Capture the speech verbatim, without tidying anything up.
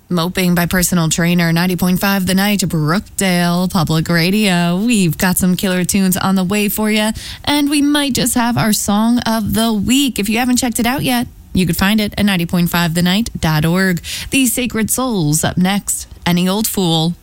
Moping by Personal Trainer, ninety point five The Night, Brookdale Public Radio. We've got some killer tunes on the way for you, and we might just have our song of the week. If you haven't checked it out yet, you could find it at ninety point five the night dot org. The Sacred Souls up next. Any Old Fool.